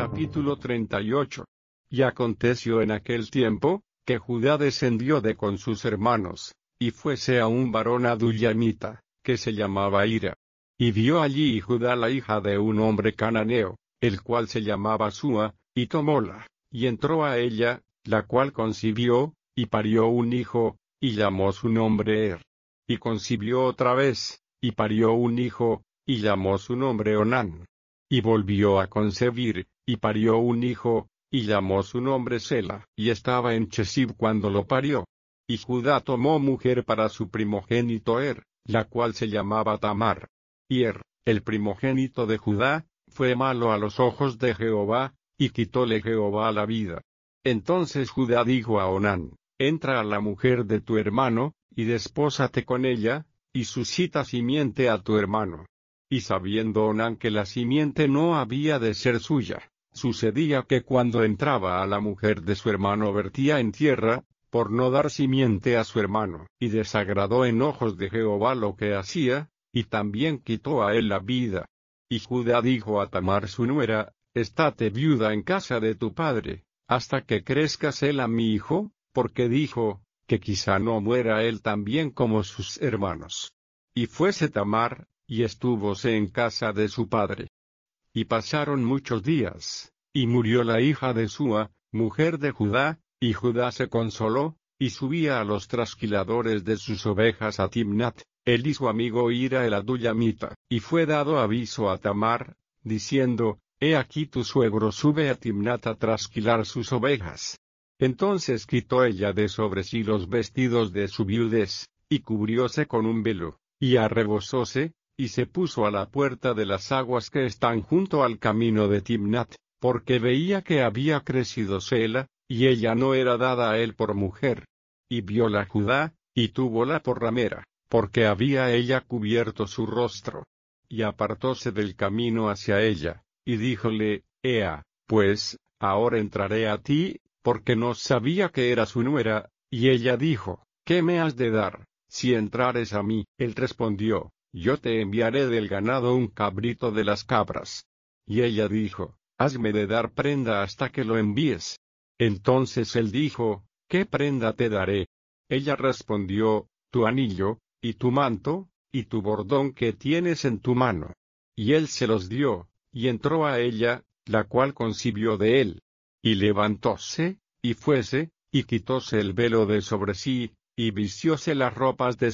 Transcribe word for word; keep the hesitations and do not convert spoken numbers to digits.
Capítulo treinta y ocho. Y aconteció en aquel tiempo, que Judá descendió de con sus hermanos, y fuese a un varón adullamita, que se llamaba Ira. Y vio allí Judá la hija de un hombre cananeo, el cual se llamaba Súa, y tomóla, y entró a ella, la cual concibió, y parió un hijo, y llamó su nombre Er. Y concibió otra vez, y parió un hijo, y llamó su nombre Onán. Y volvió a concebir, y parió un hijo, y llamó su nombre Sela. Y estaba en Chesib cuando lo parió. Y Judá tomó mujer para su primogénito Er, la cual se llamaba Tamar. Y Er, el primogénito de Judá, fue malo a los ojos de Jehová, y quitóle Jehová la vida. Entonces Judá dijo a Onán: entra a la mujer de tu hermano, y despósate con ella, y suscita simiente a tu hermano. Y sabiendo Onán que la simiente no había de ser suya, sucedía que cuando entraba a la mujer de su hermano vertía en tierra, por no dar simiente a su hermano. Y desagradó en ojos de Jehová lo que hacía, y también quitó a él la vida. Y Judá dijo a Tamar su nuera: estate viuda en casa de tu padre, hasta que crezca Sela mi hijo, porque dijo, que quizá no muera él también como sus hermanos. Y fuese Tamar, y estúvose en casa de su padre. Y pasaron muchos días, y murió la hija de Súa, mujer de Judá, y Judá se consoló, y subía a los trasquiladores de sus ovejas a Timnat, él y su amigo Ira el adullamita. Y fue dado aviso a Tamar, diciendo: he aquí tu suegro sube a Timnat a trasquilar sus ovejas. Entonces quitó ella de sobre sí los vestidos de su viudez, y cubrióse con un velo, y arrebozóse, y se puso a la puerta de las aguas que están junto al camino de Timnat, porque veía que había crecido Sela, y ella no era dada a él por mujer. Y vióla Judá, y túvola por ramera, porque había ella cubierto su rostro. Y apartóse del camino hacia ella, y díjole: Ea, pues, ahora entraré a ti, porque no sabía que era su nuera. Y ella dijo: ¿qué me has de dar, si entrares a mí? Él respondió: yo te enviaré del ganado un cabrito de las cabras. Y ella dijo: hazme de dar prenda hasta que lo envíes. Entonces él dijo: ¿qué prenda te daré? Ella respondió: tu anillo, y tu manto, y tu bordón que tienes en tu mano. Y él se los dio, y entró a ella, la cual concibió de él. Y levantóse, y fuese, y quitóse el velo de sobre sí, y vistióse las ropas de